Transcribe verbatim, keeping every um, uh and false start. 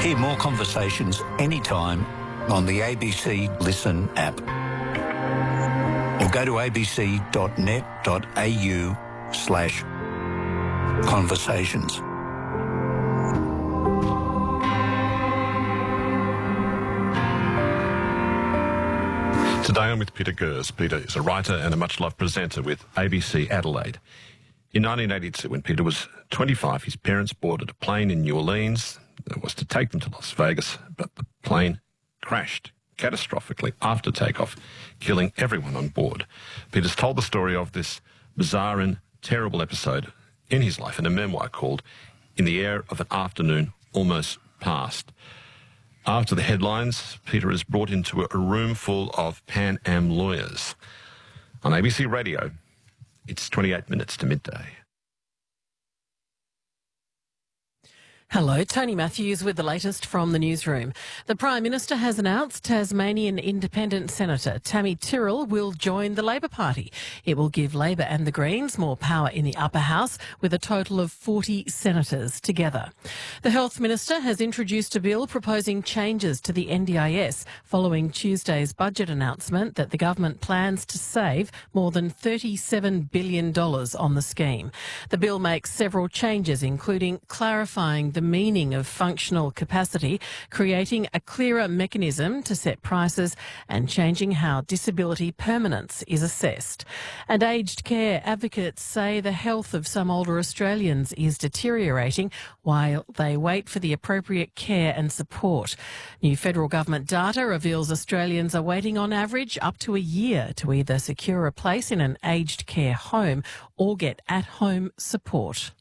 Hear more conversations anytime on the A B C Listen app. Or go to abc.net.au slash conversations. Today I'm with Peter Gers. Peter is a writer and a much-loved presenter with A B C Adelaide. In nineteen eighty-two, when Peter was twenty-five, his parents boarded a plane in New Orleans that was to take them to Las Vegas, but the plane crashed catastrophically after takeoff, killing everyone on board. Peter's told the story of this bizarre and terrible episode in his life in a memoir called In the Air of an Afternoon Almost Past. After the headlines, Peter is brought into a room full of Pan Am lawyers. On A B C Radio, it's twenty-eight minutes to midday. Hello, Tony Matthews with the latest from the newsroom. The Prime Minister has announced Tasmanian Independent Senator Tammy Tyrrell will join the Labor Party. It will give Labor and the Greens more power in the upper house, with a total of forty senators together. The Health Minister has introduced a bill proposing changes to the N D I S following Tuesday's budget announcement that the government plans to save more than thirty-seven billion dollars on the scheme. The bill makes several changes, including clarifying the meaning of functional capacity, creating a clearer mechanism to set prices, and changing how disability permanence is assessed. And aged care advocates say the health of some older Australians is deteriorating while they wait for the appropriate care and support. New federal government data reveals Australians are waiting on average up to a year to either secure a place in an aged care home or get at-home support.